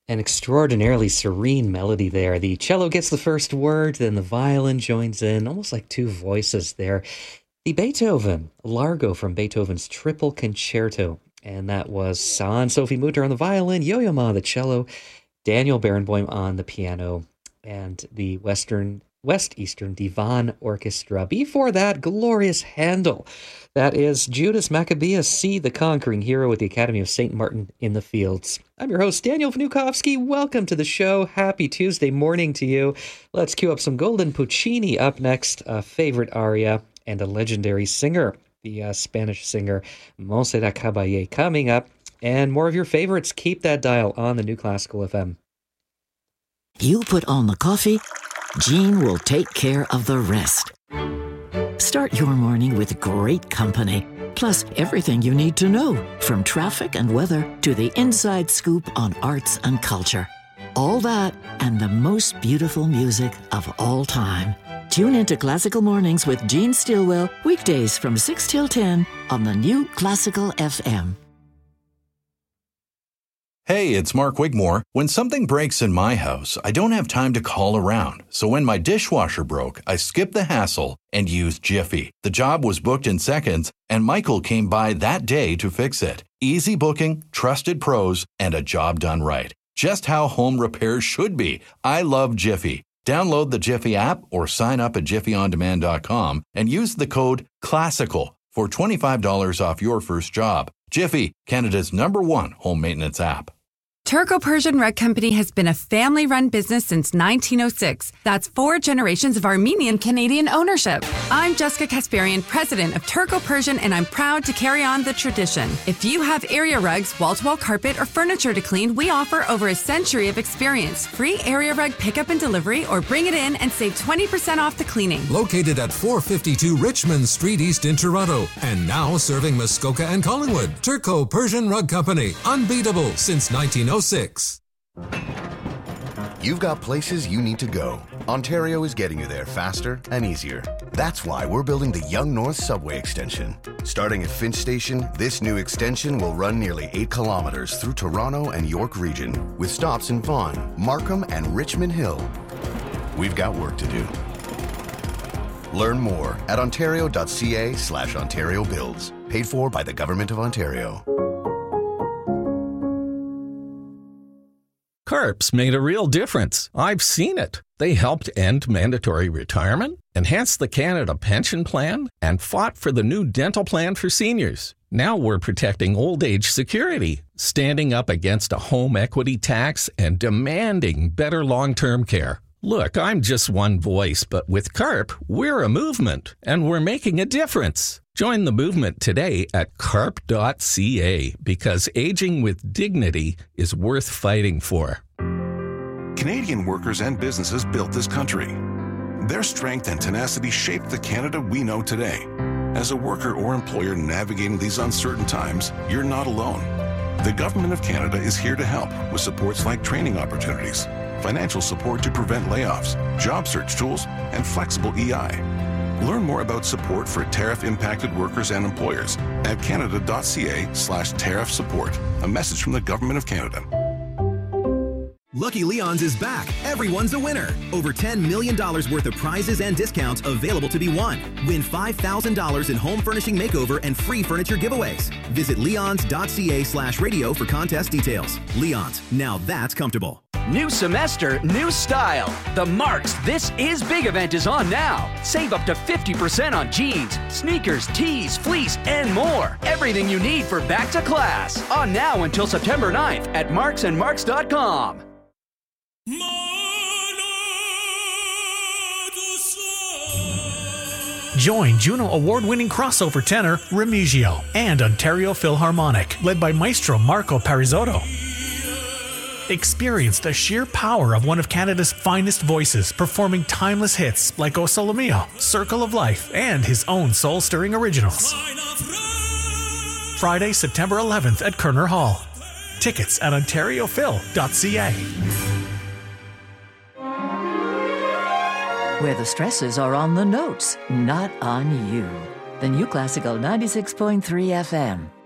An extraordinarily serene melody there. The cello gets the first word, then the violin joins in, almost like two voices there. The Beethoven, Largo from Beethoven's Triple Concerto. And that was Sophie Mutter on the violin, Yo-Yo Ma on the cello, Daniel Barenboim on the piano, and the West-Eastern Divan Orchestra. Before that, glorious Handel. That is Judas Maccabeus C, the conquering hero with the Academy of St. Martin in the Fields. I'm your host, Daniel Vnukovsky. Welcome to the show. Happy Tuesday morning to you. Let's cue up some Golden Puccini up next, a favorite aria, and a legendary singer, the Spanish singer Montserrat Caballé, coming up. And more of your favorites. Keep that dial on the New Classical FM. You put on the coffee, Jean will take care of the rest. Start your morning with great company, plus everything you need to know, from traffic and weather to the inside scoop on arts and culture. All that and the most beautiful music of all time. Tune into Classical Mornings with Jean Stilwell, weekdays from 6 till 10 on the New Classical FM. Hey, it's Mark Wigmore. When something breaks in my house, I don't have time to call around. So when my dishwasher broke, I skipped the hassle and used Jiffy. The job was booked in seconds, and Michael came by that day to fix it. Easy booking, trusted pros, and a job done right. Just how home repairs should be. I love Jiffy. Download the Jiffy app or sign up at jiffyondemand.com and use the code CLASSICAL for $25 off your first job. Jiffy, Canada's #1 home maintenance app. Turco Persian Rug Company has been a family-run business since 1906. That's 4 generations of Armenian-Canadian ownership. I'm Jessica Kasparian, president of Turco Persian, and I'm proud to carry on the tradition. If you have area rugs, wall-to-wall carpet, or furniture to clean, we offer over a century of experience. Free area rug pickup and delivery, or bring it in and save 20% off the cleaning. Located at 452 Richmond Street East in Toronto, and now serving Muskoka and Collingwood. Turco Persian Rug Company, unbeatable since 1906. You've got places you need to go. Ontario is getting you there faster and easier. That's why we're building the Yonge North Subway Extension. Starting at Finch Station, this new extension will run nearly 8 kilometers through Toronto and York Region, with stops in Vaughan, Markham, and Richmond Hill. We've got work to do. Learn more at ontario.ca/Ontario Builds. Paid for by the Government of Ontario. CARPS made a real difference. I've seen it. They helped end mandatory retirement, enhanced the Canada Pension Plan, and fought for the new dental plan for seniors. Now we're protecting old age security, standing up against a home equity tax, and demanding better long-term care. Look, I'm just one voice, but with CARP, we're a movement, and we're making a difference. Join the movement today at carp.ca, because aging with dignity is worth fighting for. Canadian workers and businesses built this country. Their strength and tenacity shaped the Canada we know today. As a worker or employer navigating these uncertain times, you're not alone. The Government of Canada is here to help with supports like training opportunities, financial support to prevent layoffs, job search tools, and flexible EI. Learn more about support for tariff-impacted workers and employers at canada.ca/tariff support. A message from the Government of Canada. Lucky Leon's is back. Everyone's a winner. Over $10 million worth of prizes and discounts available to be won. Win $5,000 in home furnishing makeover and free furniture giveaways. Visit leons.ca/radio for contest details. Leon's, now that's comfortable. New semester, new style. The Marks This Is Big event is on now. Save up to 50% on jeans, sneakers, tees, fleece, and more. Everything you need for back to class. On now until September 9th at marksandmarks.com. Join Juno Award-winning crossover tenor Remigio and Ontario Philharmonic, led by Maestro Marco Parisotto. Experience the sheer power of one of Canada's finest voices performing timeless hits like O Sole Mio, Circle of Life, and his own soul-stirring originals. Friday, September 11th at Kerner Hall. Tickets at ontariophil.ca. Where the stresses are on the notes, not on you. The New Classical 96.3 FM.